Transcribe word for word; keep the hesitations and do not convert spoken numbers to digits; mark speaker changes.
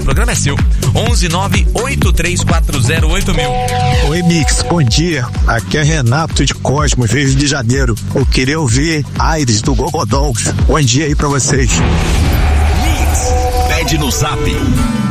Speaker 1: O programa é seu. onze nove oito três quatro zero oito mil.
Speaker 2: Oi, Mix, bom dia. Aqui é Renato de Cosmos, Rio de Janeiro. Eu queria ouvir Aires do Gogodolls. Bom dia aí pra vocês.
Speaker 3: Mix, pede no zap